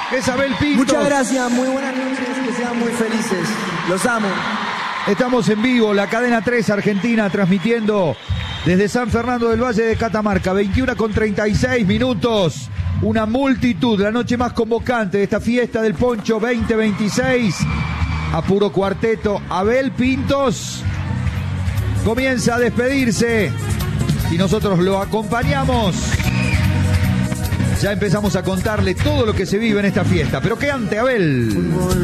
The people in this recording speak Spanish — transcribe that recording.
Es Abel Pintos. Muchas gracias, muy buenas noches, que sean muy felices. Los amo. Estamos en vivo, la cadena 3 Argentina, transmitiendo desde San Fernando del Valle de Catamarca, 21:36. Una multitud, la noche más convocante de esta fiesta del Poncho 2026. A puro cuarteto, Abel Pintos comienza a despedirse y nosotros lo acompañamos. Ya empezamos a contarle todo lo que se vive en esta fiesta. Pero que ante, Abel.